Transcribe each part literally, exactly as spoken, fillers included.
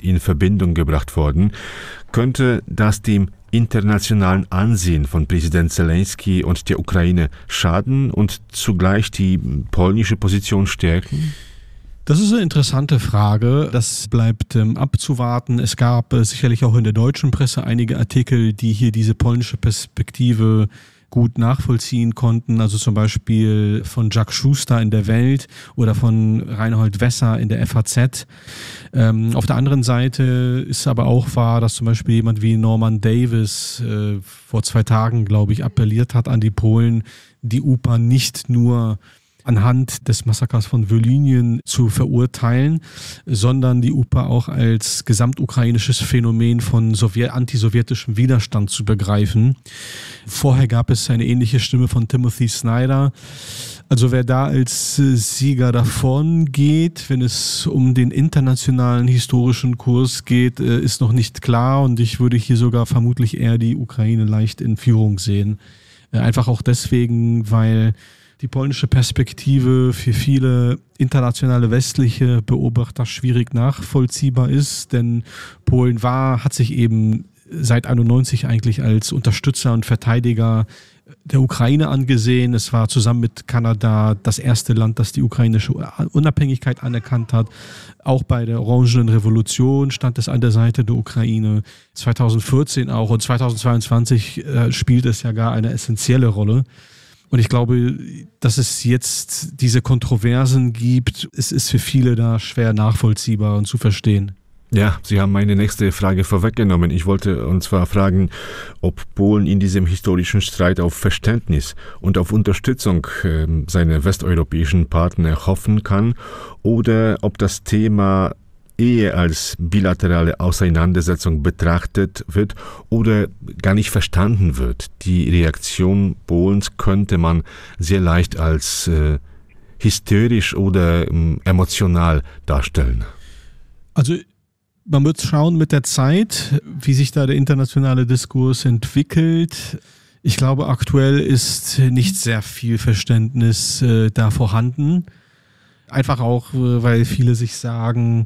in Verbindung gebracht worden. Könnte das dem internationalen Ansehen von Präsident Zelensky und der Ukraine schaden und zugleich die polnische Position stärken? Das ist eine interessante Frage. Das bleibt ähm, abzuwarten. Es gab äh, sicherlich auch in der deutschen Presse einige Artikel, die hier diese polnische Perspektive gut nachvollziehen konnten. Also zum Beispiel von Jack Schuster in der Welt oder von Reinhold Wesser in der F A Z. Ähm, auf der anderen Seite ist aber auch wahr, dass zum Beispiel jemand wie Norman Davis äh, vor zwei Tagen, glaube ich, appelliert hat an die Polen, die U P A nicht nur anhand des Massakers von Volynien zu verurteilen, sondern die U P A auch als gesamtukrainisches Phänomen von Sowjet- antisowjetischem Widerstand zu begreifen. Vorher gab es eine ähnliche Stimme von Timothy Snyder. Also wer da als Sieger davon geht, wenn es um den internationalen historischen Kurs geht, ist noch nicht klar und ich würde hier sogar vermutlich eher die Ukraine leicht in Führung sehen. Einfach auch deswegen, weil die polnische Perspektive für viele internationale westliche Beobachter schwierig nachvollziehbar ist, denn Polen war, hat sich eben seit einundneunzig eigentlich als Unterstützer und Verteidiger der Ukraine angesehen. Es war zusammen mit Kanada das erste Land, das die ukrainische Unabhängigkeit anerkannt hat. Auch bei der Orangenen Revolution stand es an der Seite der Ukraine. zweitausendvierzehn auch und zweitausendzweiundzwanzig äh, spielt es ja gar eine essentielle Rolle. Und ich glaube, dass es jetzt diese Kontroversen gibt, es ist für viele da schwer nachvollziehbar und zu verstehen. Ja, Sie haben meine nächste Frage vorweggenommen. Ich wollte und zwar fragen, ob Polen in diesem historischen Streit auf Verständnis und auf Unterstützung äh, seiner westeuropäischen Partner hoffen kann oder ob das Thema eher als bilaterale Auseinandersetzung betrachtet wird oder gar nicht verstanden wird. Die Reaktion Polens könnte man sehr leicht als äh, hysterisch oder ähm, emotional darstellen. Also man wird schauen mit der Zeit, wie sich da der internationale Diskurs entwickelt. Ich glaube, aktuell ist nicht sehr viel Verständnis äh, da vorhanden. Einfach auch, äh, weil viele sich sagen,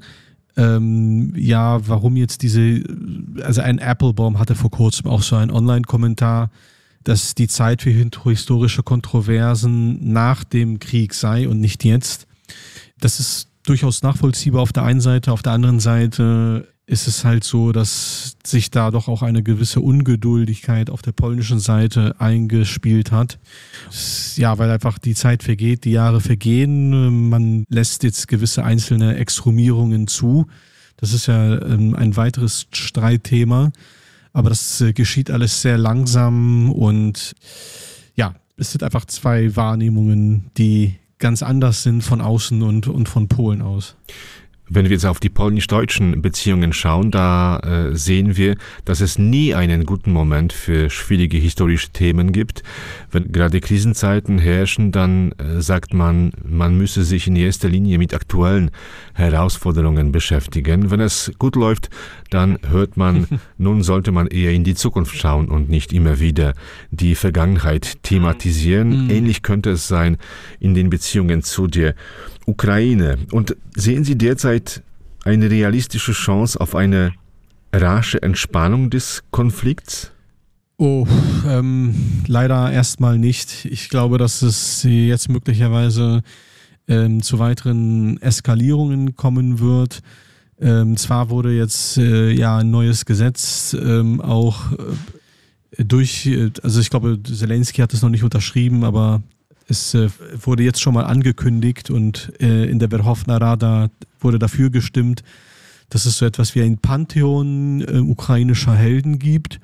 Ähm, ja, warum jetzt diese, also ein Applebaum hatte vor kurzem auch so einen Online-Kommentar, dass die Zeit für historische Kontroversen nach dem Krieg sei und nicht jetzt. Das ist durchaus nachvollziehbar auf der einen Seite, auf der anderen Seite ist es halt so, dass sich da doch auch eine gewisse Ungeduldigkeit auf der polnischen Seite eingespielt hat. Ja, weil einfach die Zeit vergeht, die Jahre vergehen. Man lässt jetzt gewisse einzelne Exhumierungen zu. Das ist ja ein weiteres Streitthema. Aber das geschieht alles sehr langsam und ja, es sind einfach zwei Wahrnehmungen, die ganz anders sind von außen und, und von Polen aus. Wenn wir jetzt auf die polnisch-deutschen Beziehungen schauen, da äh, sehen wir, dass es nie einen guten Moment für schwierige historische Themen gibt. Wenn gerade Krisenzeiten herrschen, dann äh, sagt man, man müsse sich in erster Linie mit aktuellen Herausforderungen beschäftigen. Wenn es gut läuft, dann hört man, nun sollte man eher in die Zukunft schauen und nicht immer wieder die Vergangenheit thematisieren. Mhm. Ähnlich könnte es sein in den Beziehungen zu der Ukraine. Und sehen Sie derzeit eine realistische Chance auf eine rasche Entspannung des Konflikts? Oh, ähm, leider erstmal nicht. Ich glaube, dass es jetzt möglicherweise ähm, zu weiteren Eskalierungen kommen wird. Ähm, zwar wurde jetzt äh, ja ein neues Gesetz ähm, auch äh, durch, also ich glaube, Zelensky hat es noch nicht unterschrieben, aber es äh, wurde jetzt schon mal angekündigt und äh, in der Werchowna Rada wurde dafür gestimmt, dass es so etwas wie ein Pantheon äh, ukrainischer Helden gibt.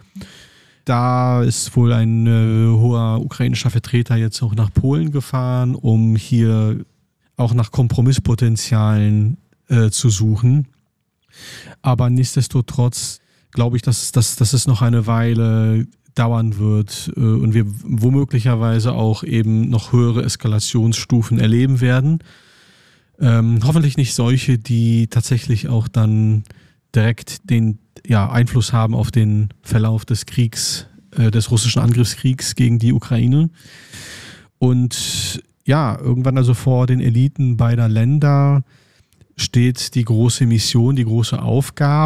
Da ist wohl ein äh, hoher ukrainischer Vertreter jetzt auch nach Polen gefahren, um hier auch nach Kompromisspotenzialen äh, zu suchen. Aber nichtsdestotrotz glaube ich, dass, dass, dass es noch eine Weile dauern wird äh, und wir womöglicherweise auch eben noch höhere Eskalationsstufen erleben werden. Ähm, hoffentlich nicht solche, die tatsächlich auch dann direkt den ja, Einfluss haben auf den Verlauf des Kriegs, äh, des russischen Angriffskriegs gegen die Ukraine. Und ja, irgendwann also vor den Eliten beider Länder steht die große Mission, die große Aufgabe.